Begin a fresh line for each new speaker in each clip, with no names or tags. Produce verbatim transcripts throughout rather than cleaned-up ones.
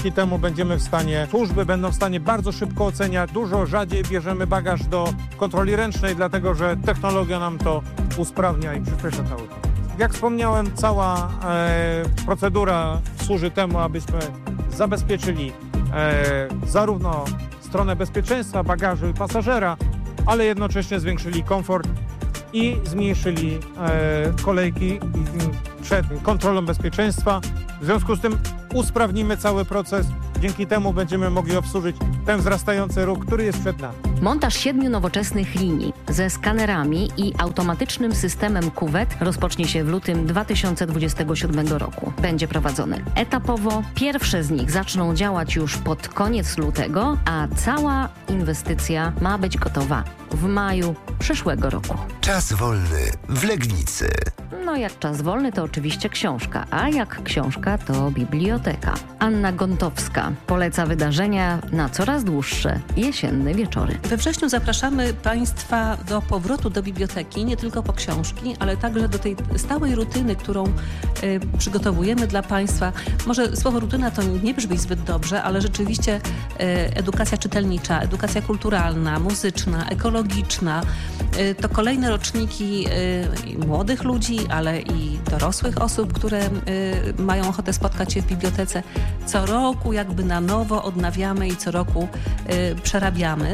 Dzięki temu będziemy w stanie, służby będą w stanie bardzo szybko oceniać. Dużo rzadziej bierzemy bagaż do kontroli ręcznej, dlatego że technologia nam to usprawnia i przyspiesza cały proces. Jak wspomniałem, cała e, procedura służy temu, abyśmy zabezpieczyli e, zarówno stronę bezpieczeństwa bagażu i pasażera, ale jednocześnie zwiększyli komfort i zmniejszyli e, kolejki przed kontrolą bezpieczeństwa. W związku z tym usprawnimy cały proces. Dzięki temu będziemy mogli obsłużyć ten wzrastający ruch, który jest przed nami.
Montaż siedmiu nowoczesnych linii ze skanerami i automatycznym systemem kuwet rozpocznie się w lutym dwa tysiące dwudziestego siódmego roku. Będzie prowadzony etapowo. Pierwsze z nich zaczną działać już pod koniec lutego, a cała inwestycja ma być gotowa w maju przyszłego roku.
Czas wolny w Legnicy.
No jak czas wolny to oczywiście książka, a jak książka to biblioteka. Anna Gontowska poleca wydarzenia na coraz dłuższe jesienne wieczory.
We wrześniu zapraszamy Państwa do powrotu do biblioteki, nie tylko po książki, ale także do tej stałej rutyny, którą y, przygotowujemy dla Państwa. Może słowo rutyna to nie brzmi zbyt dobrze, ale rzeczywiście y, edukacja czytelnicza, edukacja kulturalna, muzyczna, ekologiczna, y, to kolejne roczniki y, młodych ludzi, ale i dorosłych osób, które y, mają ochotę spotkać się w bibliotece. Co roku jakby na nowo odnawiamy i co roku y, przerabiamy.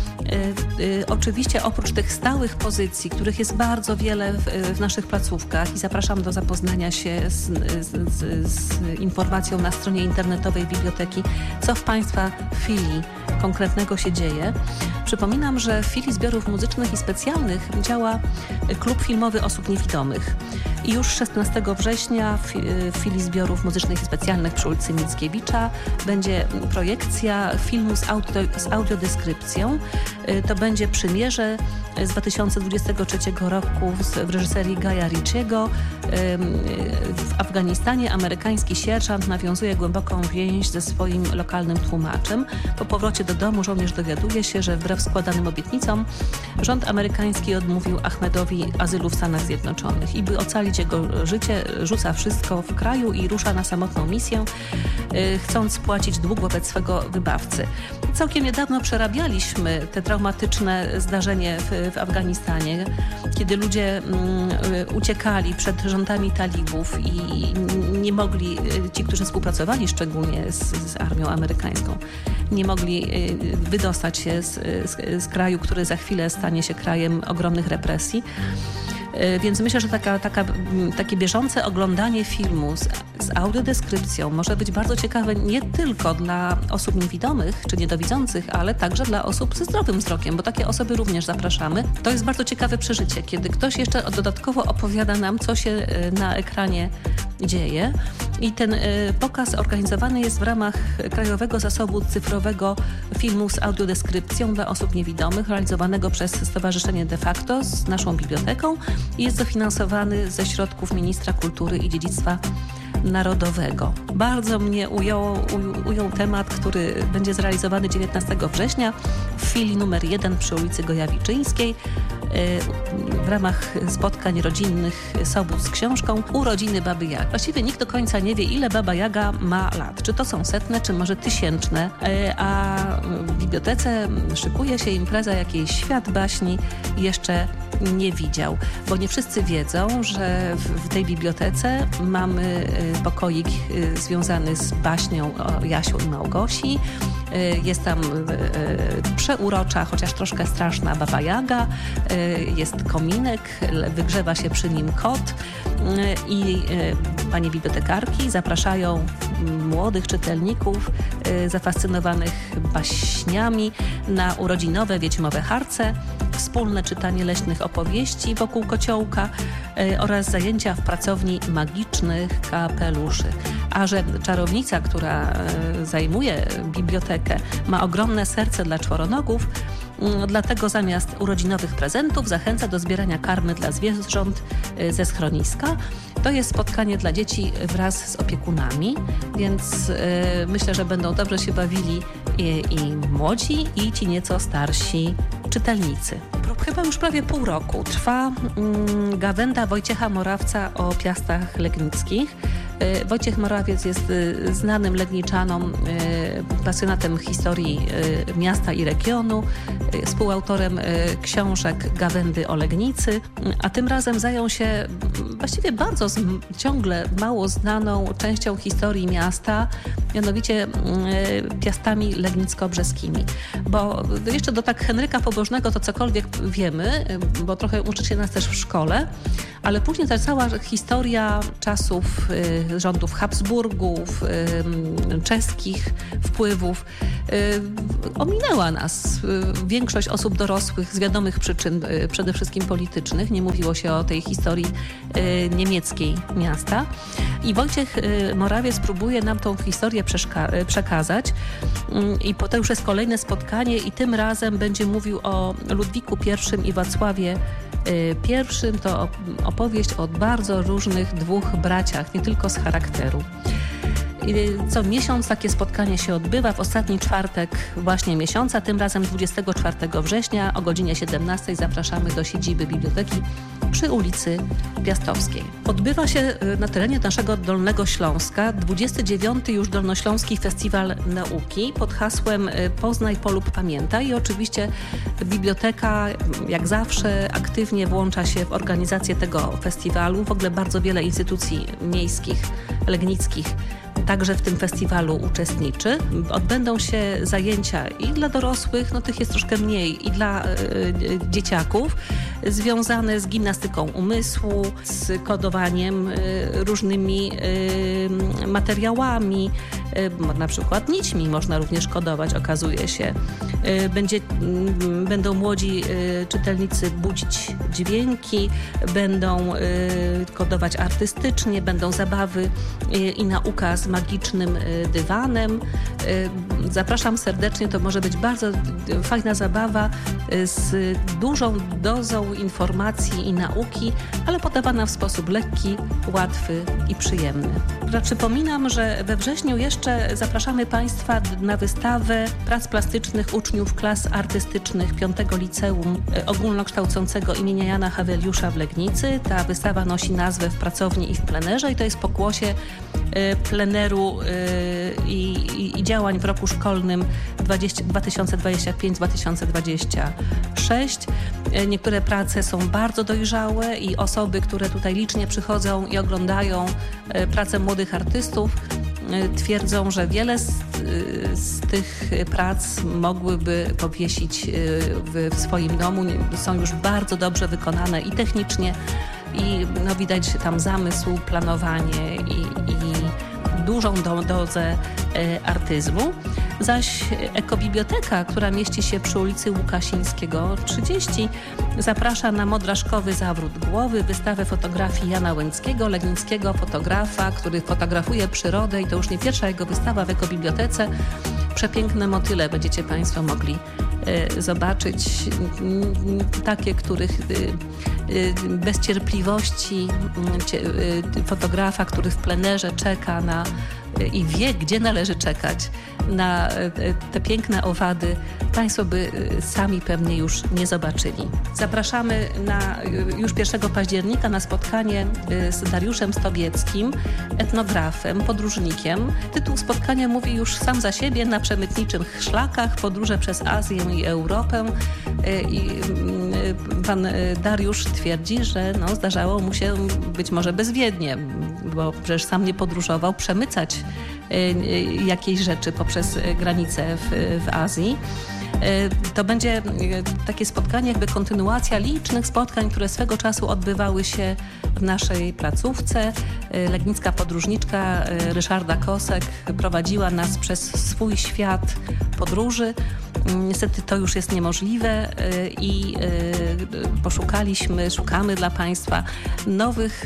Y, y, oczywiście oprócz tych stałych pozycji, których jest bardzo wiele w, w naszych placówkach i zapraszam do zapoznania się z, z, z, z informacją na stronie internetowej biblioteki, co w Państwa filii konkretnego się dzieje. Przypominam, że w filii zbiorów muzycznych i specjalnych działa klub filmowy osób niewidomych. I już szesnastego września w filii zbiorów muzycznych i specjalnych przy ulicy Mickiewicza będzie projekcja filmu z, audio, z audiodeskrypcją. To będzie Przymierze z dwa tysiące dwudziestego trzeciego roku w reżyserii Guya Ritchiego. W Afganistanie amerykański sierżant nawiązuje głęboką więź ze swoim lokalnym tłumaczem. Po powrocie do domu żołnierz dowiaduje się, że wbrew składanym obietnicom rząd amerykański odmówił Ahmedowi azylu w Stanach Zjednoczonych. I by ocalić jego życie, rzuca wszystko w kraju i rusza na samotną misję, chcąc spłacić dług wobec swego wybawcy. Całkiem niedawno przerabialiśmy te traumatyczne zdarzenie w, w Afganistanie, kiedy ludzie mm, uciekali przed rządami talibów i nie mogli, ci, którzy współpracowali szczególnie z, z armią amerykańską, nie mogli wydostać się z, z, z kraju, który za chwilę stanie się krajem ogromnych represji. Więc myślę, że taka, taka, takie bieżące oglądanie filmu z, z audiodeskrypcją może być bardzo ciekawe nie tylko dla osób niewidomych czy niedowidzących, ale także dla osób ze zdrowym wzrokiem, bo takie osoby również zapraszamy. To jest bardzo ciekawe przeżycie, kiedy ktoś jeszcze dodatkowo opowiada nam, co się na ekranie dzieje. I ten pokaz organizowany jest w ramach Krajowego Zasobu Cyfrowego Filmu z Audiodeskrypcją dla osób niewidomych, realizowanego przez Stowarzyszenie De Facto z naszą biblioteką i jest dofinansowany ze środków Ministra Kultury i Dziedzictwa Narodowego. Bardzo mnie ujął, ujął, ujął temat, który będzie zrealizowany dziewiętnastego września w filii numer jeden przy ulicy Gojawiczyńskiej w ramach spotkań rodzinnych Sobót z książką Urodziny Baby Jagi. Właściwie nikt do końca nie wie, ile Baba Jaga ma lat. Czy to są setne, czy może tysięczne. A w bibliotece szykuje się impreza, jakiej świat baśni jeszcze nie widział. Bo nie wszyscy wiedzą, że w tej bibliotece mamy pokoik związany z baśnią o Jasiu i Małgosi. Jest tam przeurocza, chociaż troszkę straszna Baba Jaga. Jest kominek, wygrzewa się przy nim kot i panie bibliotekarki zapraszają młodych czytelników zafascynowanych baśniami na urodzinowe wiedźmowe harce, wspólne czytanie leśnych opowieści wokół kociołka oraz zajęcia w pracowni magicznych kapeluszy. A że czarownica, która zajmuje bibliotekę, ma ogromne serce dla czworonogów, dlatego zamiast urodzinowych prezentów zachęca do zbierania karmy dla zwierząt ze schroniska. To jest spotkanie dla dzieci wraz z opiekunami, więc y, myślę, że będą dobrze się bawili i, i młodzi, i ci nieco starsi czytelnicy. Chyba już prawie pół roku trwa mm, gawenda Wojciecha Morawca o Piastach Legnickich. Wojciech Morawiec jest znanym Legniczanom, pasjonatem historii miasta i regionu, współautorem książek Gawędy o Legnicy, a tym razem zajął się właściwie bardzo z, ciągle mało znaną częścią historii miasta, mianowicie Piastami legnicko-brzeskimi. Bo jeszcze do tak Henryka Pobożnego to cokolwiek wiemy, bo trochę uczy się nas też w szkole, ale później ta cała historia czasów y, rządów Habsburgów, y, czeskich wpływów y, ominęła nas. Y, większość osób dorosłych z wiadomych przyczyn, y, przede wszystkim politycznych, nie mówiło się o tej historii y, niemieckiej miasta. I Wojciech y, Morawiec próbuje nam tą historię przeszka- y, przekazać. Y, I po to już jest kolejne spotkanie i tym razem będzie mówił o Ludwiku pierwszym i Wacławie Pierwszym. To opowieść o bardzo różnych dwóch braciach, nie tylko z charakteru. Co miesiąc takie spotkanie się odbywa, w ostatni czwartek właśnie miesiąca, tym razem dwudziestego czwartego września o godzinie siedemnastej zapraszamy do siedziby biblioteki przy ulicy Piastowskiej. Odbywa się na terenie naszego Dolnego Śląska dwudziesty dziewiąty już Dolnośląski Festiwal Nauki pod hasłem Poznaj, polub, pamiętaj i oczywiście biblioteka jak zawsze aktywnie włącza się w organizację tego festiwalu. W ogóle bardzo wiele instytucji miejskich, legnickich także w tym festiwalu uczestniczy. Odbędą się zajęcia i dla dorosłych, no tych jest troszkę mniej, i dla y, dzieciaków, związane z gimnastyką umysłu, z kodowaniem y, różnymi y, materiałami, y, na przykład nićmi można również kodować, okazuje się. Y, będzie, y, będą młodzi y, czytelnicy budzić dźwięki, będą y, kodować artystycznie, będą zabawy y, i nauka z magicznym dywanem. Zapraszam serdecznie, to może być bardzo fajna zabawa z dużą dozą informacji i nauki, ale podawana w sposób lekki, łatwy i przyjemny. Przypominam, że we wrześniu jeszcze zapraszamy Państwa na wystawę prac plastycznych uczniów klas artystycznych piątego Liceum Ogólnokształcącego imienia Jana Haweliusza w Legnicy. Ta wystawa nosi nazwę W pracowni i w plenerze i to jest pokłosie pleneru i, i, i działań w roku szkolnym dwa tysiące dwudziestym piątym dwa tysiące dwudziestym szóstym. Niektóre prace są bardzo dojrzałe i osoby, które tutaj licznie przychodzą i oglądają pracę młodych artystów, twierdzą, że wiele z, z tych prac mogłyby powiesić w, w swoim domu. Są już bardzo dobrze wykonane i technicznie, i no, widać tam zamysł, planowanie i, i dużą do, dozę e, artyzmu. Zaś ekobiblioteka, która mieści się przy ulicy Łukasińskiego trzydzieści, zaprasza na modraszkowy zawrót głowy, wystawę fotografii Jana Łęckiego, legnickiego fotografa, który fotografuje przyrodę i to już nie pierwsza jego wystawa w ekobibliotece. Przepiękne motyle będziecie Państwo mogli e, zobaczyć, takie, których e, bez cierpliwości e, fotografa, który w plenerze czeka na i wie, gdzie należy czekać na te piękne owady, Państwo by sami pewnie już nie zobaczyli. Zapraszamy na już pierwszego października na spotkanie z Dariuszem Stobieckim, etnografem, podróżnikiem. Tytuł spotkania mówi już sam za siebie: na przemytniczych szlakach, podróże przez Azję i Europę. I pan Dariusz twierdzi, że no, zdarzało mu się być może bezwiednie, bo przecież sam nie podróżował, przemycać jakieś rzeczy poprzez granice w, w Azji. To będzie takie spotkanie, jakby kontynuacja licznych spotkań, które swego czasu odbywały się w naszej placówce. Legnicka podróżniczka Ryszarda Kosek prowadziła nas przez swój świat podróży. Niestety to już jest niemożliwe i poszukaliśmy, szukamy dla Państwa nowych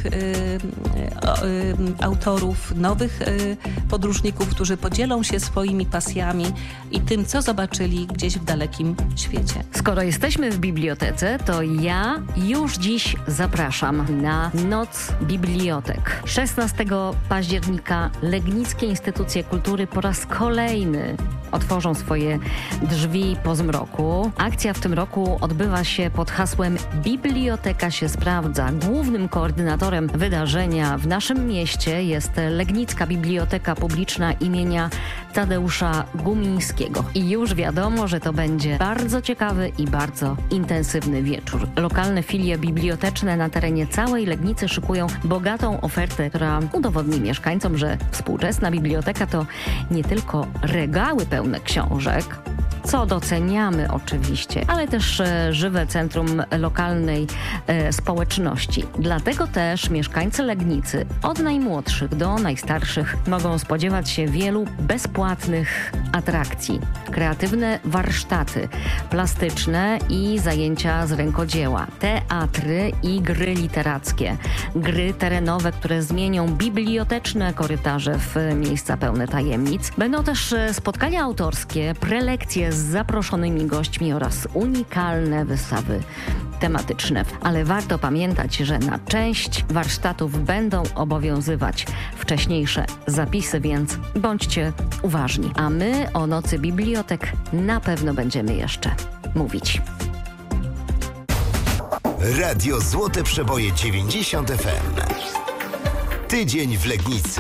autorów, nowych podróżników, którzy podzielą się swoimi pasjami i tym, co zobaczyli gdzieś w dalekim świecie.
Skoro jesteśmy w bibliotece, to ja już dziś zapraszam na Noc Bibliotek. szesnastego października Legnickie Instytucje Kultury po raz kolejny otworzą swoje drzwi po zmroku. Akcja w tym roku odbywa się pod hasłem Biblioteka się sprawdza. Głównym koordynatorem wydarzenia w naszym mieście jest Legnicka Biblioteka Publiczna imienia Tadeusza Gumińskiego. I już wiadomo, że to będzie bardzo ciekawy i bardzo intensywny wieczór. Lokalne filie biblioteczne na terenie całej Legnicy szykują bogatą ofertę, która udowodni mieszkańcom, że współczesna biblioteka to nie tylko regały pełne książek, co doceniamy oczywiście, ale też e, żywe centrum lokalnej e, społeczności. Dlatego też mieszkańcy Legnicy od najmłodszych do najstarszych mogą spodziewać się wielu bezpłatnych atrakcji. Kreatywne warsztaty plastyczne i zajęcia z rękodzieła, teatry i gry literackie, gry terenowe, które zmienią biblioteczne korytarze w miejsca pełne tajemnic. Będą też e, spotkania autorskie, prelekcje z zaproszonymi gośćmi oraz unikalne wystawy tematyczne. Ale warto pamiętać, że na część warsztatów będą obowiązywać wcześniejsze zapisy, więc bądźcie uważni. A my o Nocy Bibliotek na pewno będziemy jeszcze mówić.
Radio Złote Przeboje dziewięćdziesiąt F M. Tydzień w Legnicy.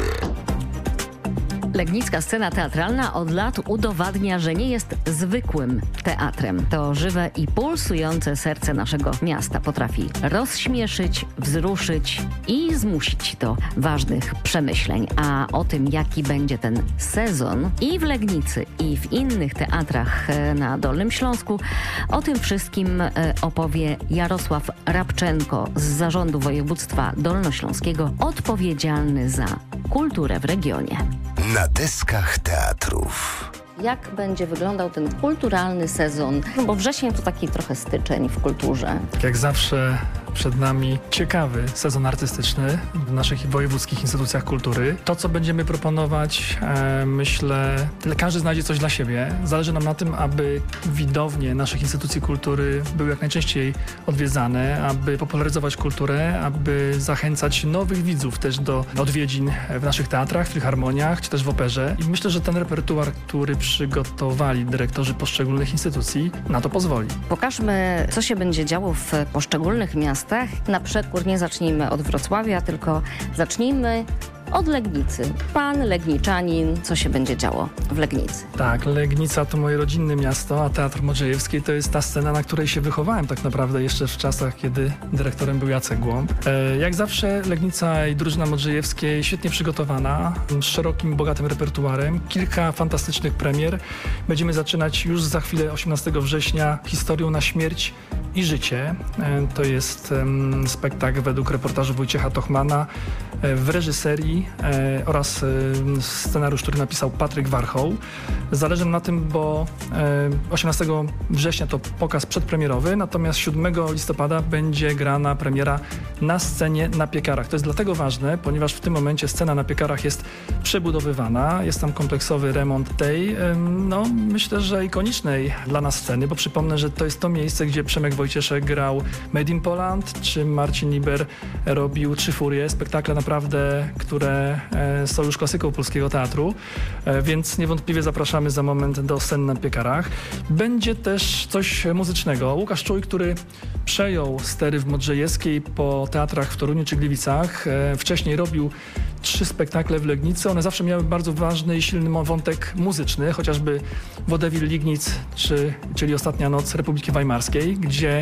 Legnicka scena teatralna od lat udowadnia, że nie jest zwykłym teatrem. To żywe i pulsujące serce naszego miasta potrafi rozśmieszyć, wzruszyć i zmusić do ważnych przemyśleń. A o tym, jaki będzie ten sezon i w Legnicy, i w innych teatrach na Dolnym Śląsku, o tym wszystkim opowie Jarosław Rabczenko z Zarządu Województwa Dolnośląskiego, odpowiedzialny za kulturę w regionie.
Na deskach teatrów.
Jak będzie wyglądał ten kulturalny sezon? No bo wrzesień to taki trochę styczeń w kulturze.
Jak zawsze przed nami ciekawy sezon artystyczny w naszych wojewódzkich instytucjach kultury. To, co będziemy proponować, e, myślę, każdy znajdzie coś dla siebie. Zależy nam na tym, aby widownie naszych instytucji kultury były jak najczęściej odwiedzane, aby popularyzować kulturę, aby zachęcać nowych widzów też do odwiedzin w naszych teatrach, filharmoniach, czy też w operze. I myślę, że ten repertuar, który przygotowali dyrektorzy poszczególnych instytucji, na to pozwoli.
Pokażmy, co się będzie działo w poszczególnych miastach. Na przekór nie zacznijmy od Wrocławia, tylko zacznijmy od Legnicy. Pan Legniczanin, co się będzie działo w Legnicy?
Tak, Legnica to moje rodzinne miasto, a Teatr Modrzejewski to jest ta scena, na której się wychowałem tak naprawdę jeszcze w czasach, kiedy dyrektorem był Jacek Głąb. E, jak zawsze Legnica i drużyna Modrzejewskiej świetnie przygotowana, z szerokim, bogatym repertuarem, kilka fantastycznych premier. Będziemy zaczynać już za chwilę, osiemnastego września, historią na śmierć i życie. E, to jest e, spektakl według reportażu Wojciecha Tochmana e, w reżyserii E, oraz e, scenariusz, który napisał Patryk Warchoł. Zależy nam na tym, bo e, osiemnastego września to pokaz przedpremierowy, natomiast siódmego listopada będzie grana premiera na scenie na Piekarach. To jest dlatego ważne, ponieważ w tym momencie scena na Piekarach jest przebudowywana, jest tam kompleksowy remont tej, e, no myślę, że ikonicznej dla nas sceny, bo przypomnę, że to jest to miejsce, gdzie Przemek Wojcieszek grał Made in Poland, czy Marcin Liber robił Trzy Furie, spektakle naprawdę, które są już klasyką polskiego teatru, więc niewątpliwie zapraszamy za moment do scen na Piekarach. Będzie też coś muzycznego. Łukasz Czuj, który przejął stery w Modrzejewskiej po teatrach w Toruniu czy Gliwicach. Wcześniej robił trzy spektakle w Legnicy. One zawsze miały bardzo ważny i silny wątek muzyczny, chociażby Wodewil Lignic, czy, czyli Ostatnia Noc Republiki Weimarskiej, gdzie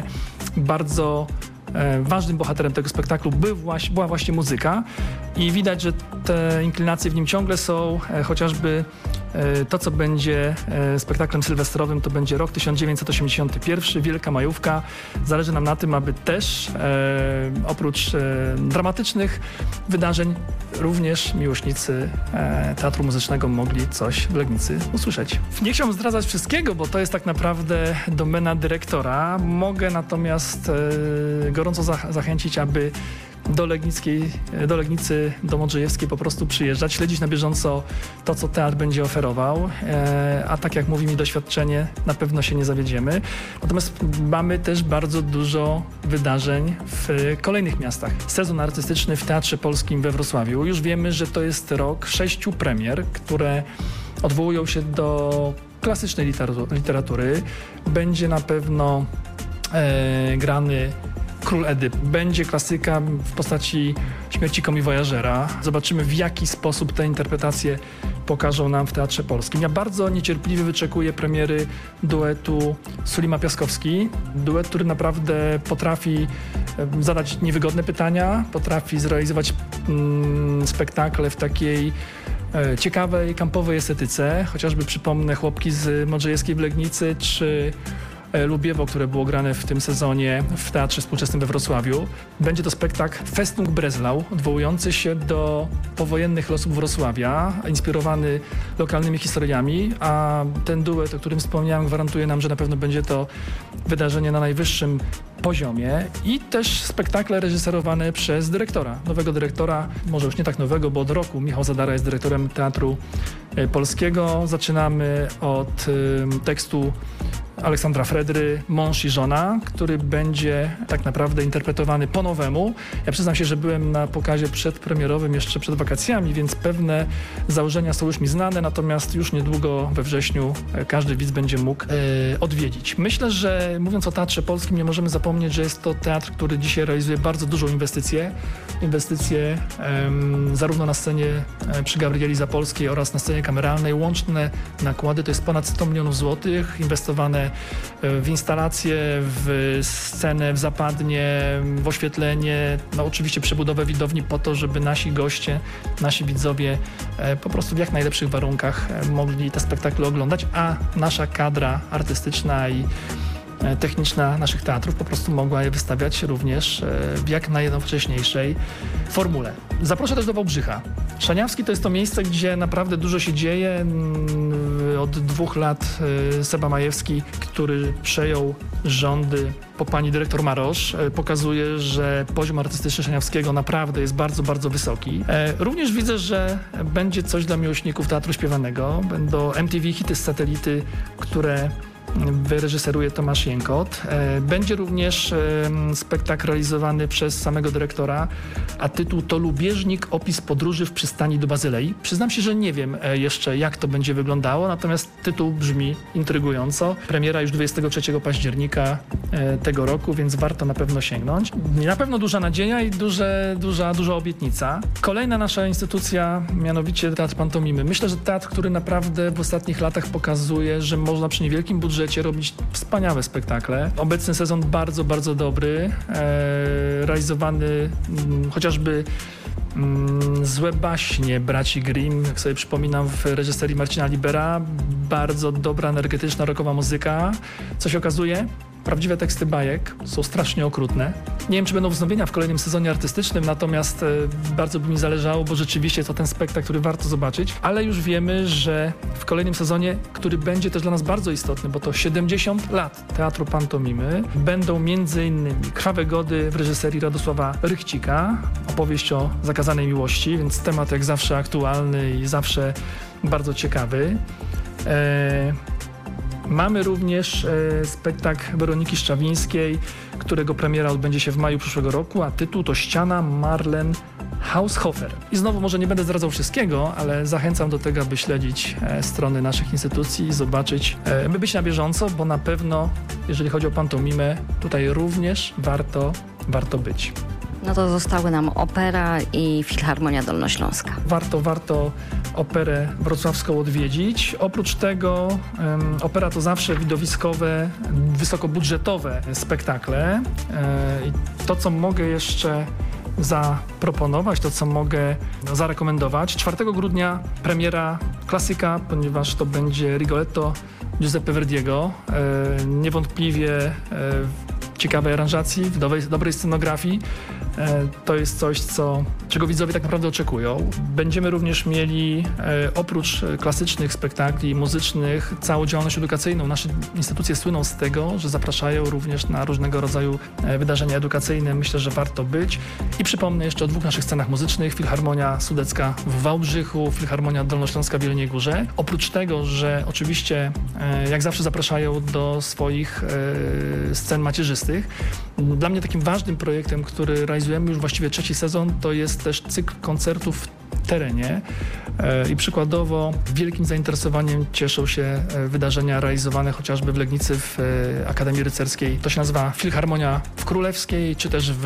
bardzo ważnym bohaterem tego spektaklu był właśnie, była właśnie muzyka i widać, że te inklinacje w nim ciągle są, chociażby to, co będzie spektaklem sylwestrowym, to będzie rok tysiąc dziewięćset osiemdziesiąty pierwszy, Wielka Majówka. Zależy nam na tym, aby też e, oprócz e, dramatycznych wydarzeń również miłośnicy e, teatru muzycznego mogli coś w Legnicy usłyszeć. Nie chciałbym zdradzać wszystkiego, bo to jest tak naprawdę domena dyrektora. Mogę natomiast e, gorąco za- zachęcić, aby do Legnickiej, do Legnicy, do Modrzejewskiej po prostu przyjeżdżać, śledzić na bieżąco to, co teatr będzie oferował, e, a tak jak mówi mi doświadczenie, na pewno się nie zawiedziemy. Natomiast mamy też bardzo dużo wydarzeń w kolejnych miastach. Sezon artystyczny w Teatrze Polskim we Wrocławiu. Już wiemy, że to jest rok sześciu premier, które odwołują się do klasycznej literatury. Będzie na pewno e, grany Król Edyp. Będzie klasyka w postaci Śmierci komiwojażera. Zobaczymy, w jaki sposób te interpretacje pokażą nam w Teatrze Polskim. Ja bardzo niecierpliwie wyczekuję premiery duetu Sulima-Piaskowski. Duet, który naprawdę potrafi zadać niewygodne pytania, potrafi zrealizować mm, spektakle w takiej e, ciekawej, kampowej estetyce. Chociażby przypomnę Chłopki z Modrzejewskiej w Legnicy, czy Lubiewo, które było grane w tym sezonie w Teatrze Współczesnym we Wrocławiu. Będzie to spektakl Festung Breslau, odwołujący się do powojennych losów Wrocławia, inspirowany lokalnymi historiami, a ten duet, o którym wspomniałem, gwarantuje nam, że na pewno będzie to wydarzenie na najwyższym poziomie i też spektakle reżyserowane przez dyrektora, nowego dyrektora, może już nie tak nowego, bo od roku Michał Zadara jest dyrektorem Teatru Polskiego. Zaczynamy od y, tekstu Aleksandra Fredry, Mąż i żona, który będzie tak naprawdę interpretowany po nowemu. Ja przyznam się, że byłem na pokazie przedpremierowym jeszcze przed wakacjami, więc pewne założenia są już mi znane, natomiast już niedługo we wrześniu każdy widz będzie mógł e, odwiedzić. Myślę, że mówiąc o Teatrze Polskim, nie możemy zapomnieć, że jest to teatr, który dzisiaj realizuje bardzo dużą inwestycję. Inwestycje em, zarówno na scenie e, przy Gabrieli Zapolskiej oraz na scenie kameralnej. Łączne nakłady to jest ponad sto milionów złotych inwestowane w instalacje, w scenę, w zapadnie, w oświetlenie, no oczywiście przebudowę widowni po to, żeby nasi goście, nasi widzowie po prostu w jak najlepszych warunkach mogli te spektakle oglądać, a nasza kadra artystyczna i techniczna naszych teatrów po prostu mogła je wystawiać również w jak najnowocześniejszej formule. Zaproszę też do Wałbrzycha. Szaniawski to jest to miejsce, gdzie naprawdę dużo się dzieje. Od dwóch lat Seba Majewski, który przejął rządy po pani dyrektor Marosz, pokazuje, że poziom artystyczny Szaniawskiego naprawdę jest bardzo, bardzo wysoki. Również widzę, że będzie coś dla miłośników teatru śpiewanego. Będą M T V hity z satelity, które wyreżyseruje Tomasz Jękot. Będzie również spektakl realizowany przez samego dyrektora, a tytuł to Lubieżnik, opis podróży w przystani do Bazylei. Przyznam się, że nie wiem jeszcze, jak to będzie wyglądało, natomiast tytuł brzmi intrygująco. Premiera już dwudziestego trzeciego października tego roku, więc warto na pewno sięgnąć. Na pewno duża nadzieja i duże, duża, duża obietnica. Kolejna nasza instytucja, mianowicie Teatr Pantomimy. Myślę, że teatr, który naprawdę w ostatnich latach pokazuje, że można przy niewielkim budżecie robić wspaniałe spektakle. Obecny sezon bardzo, bardzo dobry. E, realizowany m, chociażby m, Złe baśnie braci Grimm, jak sobie przypominam, w reżyserii Marcina Libera. Bardzo dobra, energetyczna, rockowa muzyka. Co się okazuje? Prawdziwe teksty bajek są strasznie okrutne. Nie wiem, czy będą wznowienia w kolejnym sezonie artystycznym, natomiast e, bardzo by mi zależało, bo rzeczywiście to ten spektakl, który warto zobaczyć, ale już wiemy, że w kolejnym sezonie, który będzie też dla nas bardzo istotny, bo to siedemdziesiąt lat Teatru Pantomimy, będą między innymi Krwawe Gody w reżyserii Radosława Rychcika, opowieść o zakazanej miłości, więc temat jak zawsze aktualny i zawsze bardzo ciekawy. E, Mamy również e, spektakl Weroniki Szczawińskiej, którego premiera odbędzie się w maju przyszłego roku, a tytuł to Ściana Marlen Haushofer. I znowu może nie będę zdradzał wszystkiego, ale zachęcam do tego, aby śledzić e, strony naszych instytucji i zobaczyć, e, by być na bieżąco, bo na pewno, jeżeli chodzi o pantomimę, tutaj również warto, warto być.
No to zostały nam opera i Filharmonia Dolnośląska.
Warto, warto operę wrocławską odwiedzić. Oprócz tego um, opera to zawsze widowiskowe, wysokobudżetowe spektakle. E, i to, co mogę jeszcze zaproponować, to, co mogę zarekomendować. czwartego grudnia premiera klasyka, ponieważ to będzie Rigoletto Giuseppe Verdiego. E, niewątpliwie e, ciekawej aranżacji, w dobrej, dobrej scenografii. E, to jest coś, co, czego widzowie tak naprawdę oczekują. Będziemy również mieli e, oprócz klasycznych spektakli muzycznych całą działalność edukacyjną. Nasze instytucje słyną z tego, że zapraszają również na różnego rodzaju e, wydarzenia edukacyjne. Myślę, że warto być. I przypomnę jeszcze o dwóch naszych scenach muzycznych. Filharmonia Sudecka w Wałbrzychu, Filharmonia Dolnośląska w Jeleniej Górze. Oprócz tego, że oczywiście e, jak zawsze zapraszają do swoich e, scen macierzystych. Dla mnie takim ważnym projektem, który realizujemy już właściwie trzeci sezon, to jest też cykl koncertów terenie. I przykładowo wielkim zainteresowaniem cieszą się wydarzenia realizowane chociażby w Legnicy w Akademii Rycerskiej. To się nazywa Filharmonia w Królewskiej, czy też w,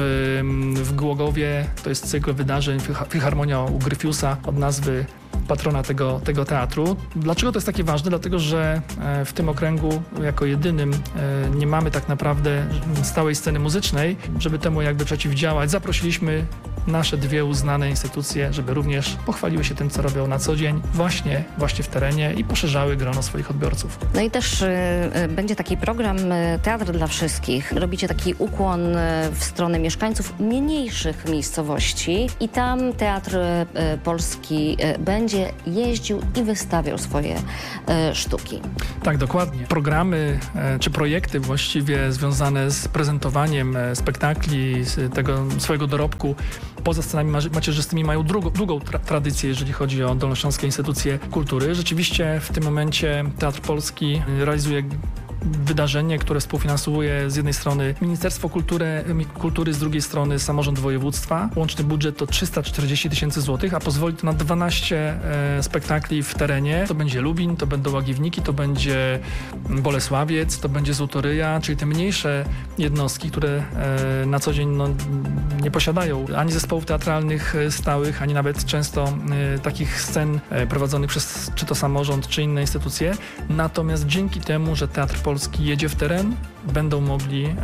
w Głogowie. To jest cykl wydarzeń Filharmonia u Gryfiusa od nazwy patrona tego, tego teatru. Dlaczego to jest takie ważne? Dlatego, że w tym okręgu jako jedynym nie mamy tak naprawdę stałej sceny muzycznej. Żeby temu jakby przeciwdziałać, zaprosiliśmy nasze dwie uznane instytucje, żeby również pochwaliły się tym, co robią na co dzień właśnie, właśnie w terenie i poszerzały grono swoich odbiorców.
No i też y, będzie taki program y, Teatr dla Wszystkich. Robicie taki ukłon y, w stronę mieszkańców mniejszych miejscowości i tam Teatr y, Polski y, będzie jeździł i wystawiał swoje y, sztuki.
Tak, dokładnie. Programy y, czy projekty właściwie związane z prezentowaniem y, spektakli, z tego swojego dorobku poza scenami macierzystymi mają drugą, długą tra- tradycję, jeżeli chodzi o dolnośląskie instytucje kultury. Rzeczywiście w tym momencie Teatr Polski realizuje wydarzenie, które współfinansuje z jednej strony Ministerstwo Kultury, Kultury, z drugiej strony samorząd województwa. Łączny budżet to trzysta czterdzieści tysięcy złotych, a pozwoli to na dwanaście e, spektakli w terenie. To będzie Lubin, to będą Łagiwniki, to będzie Bolesławiec, to będzie Złotoryja, czyli te mniejsze jednostki, które e, na co dzień no, nie posiadają ani zespołów teatralnych stałych, ani nawet często e, takich scen e, prowadzonych przez czy to samorząd, czy inne instytucje. Natomiast dzięki temu, że Teatr Polski jedzie w teren, będą mogli e,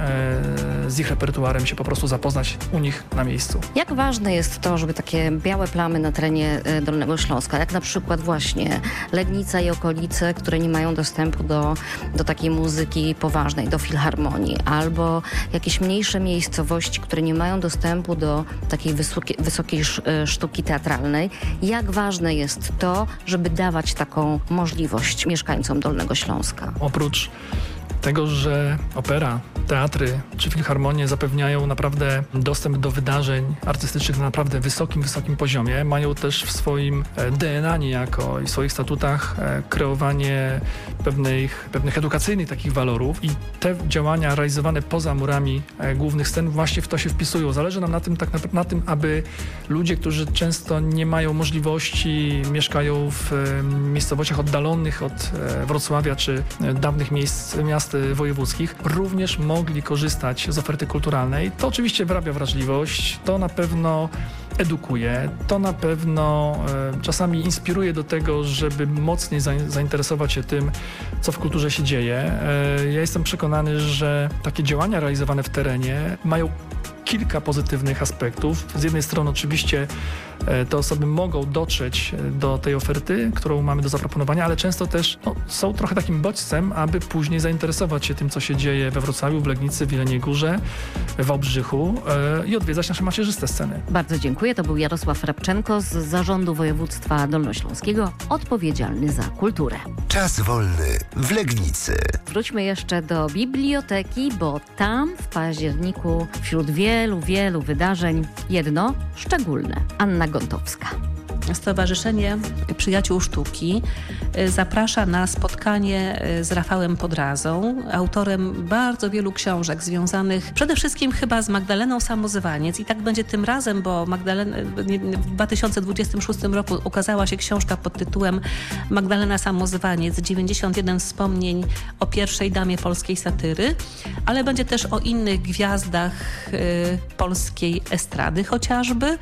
z ich repertuarem się po prostu zapoznać u nich na miejscu.
Jak ważne jest to, żeby takie białe plamy na terenie e, Dolnego Śląska, jak na przykład właśnie Legnica i okolice, które nie mają dostępu do, do takiej muzyki poważnej, do filharmonii, albo jakieś mniejsze miejscowości, które nie mają dostępu do takiej wysokiej, wysokiej sztuki teatralnej. Jak ważne jest to, żeby dawać taką możliwość mieszkańcom Dolnego Śląska?
Oprócz tego, że opera, teatry czy filharmonie zapewniają naprawdę dostęp do wydarzeń artystycznych na naprawdę wysokim, wysokim poziomie, mają też w swoim D N A niejako i w swoich statutach kreowanie pewnych, pewnych edukacyjnych takich walorów i te działania realizowane poza murami głównych scen właśnie w to się wpisują. Zależy nam na tym, tak na, na tym, aby ludzie, którzy często nie mają możliwości, mieszkają w miejscowościach oddalonych od Wrocławia czy dawnych miejsc, miast wojewódzkich, również mogli korzystać z oferty kulturalnej. To oczywiście wyrabia wrażliwość, to na pewno edukuje, to na pewno e, czasami inspiruje do tego, żeby mocniej za, zainteresować się tym, co w kulturze się dzieje. E, ja jestem przekonany, że takie działania realizowane w terenie mają kilka pozytywnych aspektów. Z jednej strony oczywiście e, te osoby mogą dotrzeć do tej oferty, którą mamy do zaproponowania, ale często też no, są trochę takim bodźcem, aby później zainteresować się tym, co się dzieje we Wrocławiu, w Legnicy, w Jeleniej Górze, w Wałbrzychu e, i odwiedzać nasze macierzyste sceny.
Bardzo dziękuję. To był Jarosław Rabczenko z Zarządu Województwa Dolnośląskiego, odpowiedzialny za kulturę.
Czas wolny w Legnicy.
Wróćmy jeszcze do biblioteki, bo tam w październiku wśród wielu, wielu wydarzeń jedno szczególne. Anna Gontowska.
Stowarzyszenie Przyjaciół Sztuki zaprasza na spotkanie z Rafałem Podrazą, autorem bardzo wielu książek związanych przede wszystkim chyba z Magdaleną Samozwaniec. I tak będzie tym razem, bo Magdalena, w dwa tysiące dwudziestym szóstym roku ukazała się książka pod tytułem Magdalena Samozwaniec, dziewięćdziesiąt jeden wspomnień o pierwszej damie polskiej satyry, ale będzie też o innych gwiazdach y, polskiej estrady chociażby.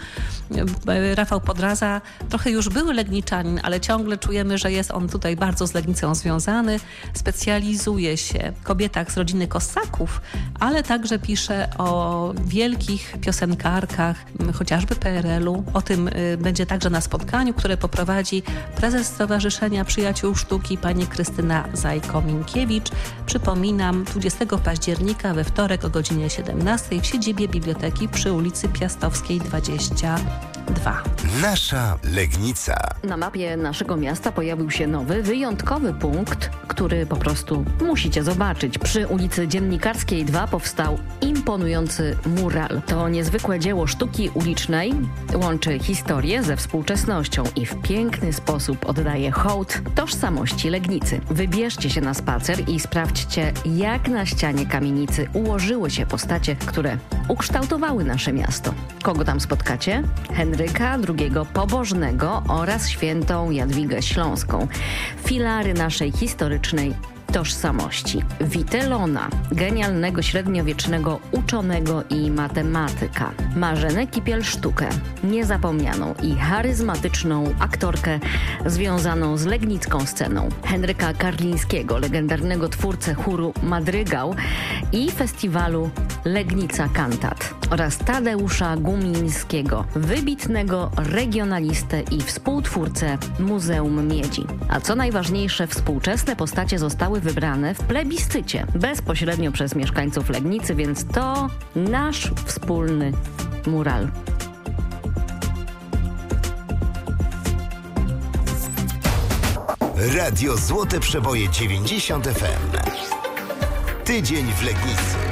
Rafał Podraza trochę już był legniczanin, ale ciągle czujemy, że jest on tutaj bardzo z Legnicą związany. Specjalizuje się w kobietach z rodziny Kossaków, ale także pisze o wielkich piosenkarkach, chociażby P R L u. O tym będzie także na spotkaniu, które poprowadzi prezes Stowarzyszenia Przyjaciół Sztuki, pani Krystyna Zajko-Minkiewicz. Przypominam, dwudziestego października we wtorek o godzinie siedemnastej w siedzibie biblioteki przy ulicy Piastowskiej dwadzieścia dwa.
Nasza Legnica.
Na mapie naszego miasta pojawił się nowy, wyjątkowy punkt, który po prostu musicie zobaczyć. Przy ulicy Dziennikarskiej dwa powstał Imperium imponujący mural. To niezwykłe dzieło sztuki ulicznej, łączy historię ze współczesnością i w piękny sposób oddaje hołd tożsamości Legnicy. Wybierzcie się na spacer i sprawdźcie, jak na ścianie kamienicy ułożyły się postacie, które ukształtowały nasze miasto. Kogo tam spotkacie? Henryka drugiego Pobożnego oraz świętą Jadwigę Śląską. Filary naszej historycznej tożsamości. Witelona, genialnego średniowiecznego uczonego i matematyka. Marzenę Kipiel-Sztukę, niezapomnianą i charyzmatyczną aktorkę związaną z legnicką sceną. Henryka Karlińskiego, legendarnego twórcę chóru Madrygał i festiwalu Legnica Cantat. Oraz Tadeusza Gumińskiego, wybitnego regionalistę i współtwórcę Muzeum Miedzi. A co najważniejsze, współczesne postacie zostały wybrane w plebiscycie bezpośrednio przez mieszkańców Legnicy, więc to nasz wspólny mural.
Radio Złote Przeboje dziewięćdziesiąt F M. Tydzień w Legnicy.